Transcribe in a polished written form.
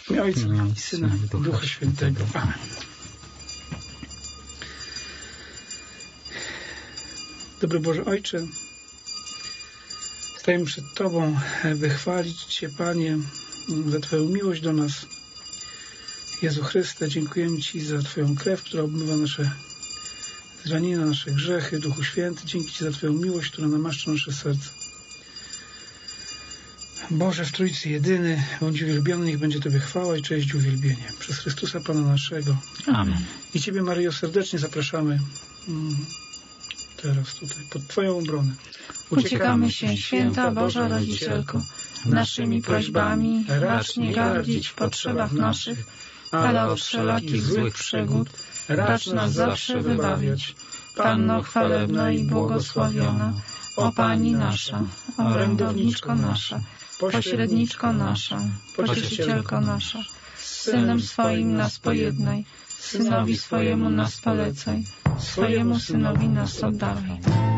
W imię Ojca i Syna i Ducha Świętego. Amen. Dobry Boże Ojcze, stajemy przed Tobą, by chwalić Cię, Panie, za Twoją miłość do nas. Jezu Chryste, dziękujemy Ci za Twoją krew, która obmywa nasze zranienia, nasze grzechy. Duchu Święty, dzięki Ci za Twoją miłość, która namaszcza nasze serce. Boże, w Trójcy jedyny, bądź uwielbiony, niech będzie Tobie chwała i cześć i uwielbienie. Przez Chrystusa Pana naszego. Amen. I Ciebie, Maryjo, serdecznie zapraszamy teraz tutaj, pod Twoją obronę. Uciekamy się, Święta Boża Rodzicielko, naszymi prośbami, racz nie gardzić w potrzebach naszych, ale od wszelakich złych przygód racz nas zawsze wybawiać. Panno chwalebna i błogosławiona, o Pani nasza, orędowniczko nasza, pośredniczko nasza, pocieszycielko nasza, z Synem swoim nas pojednaj, Synowi swojemu nas polecaj, swojemu Synowi nas oddawaj.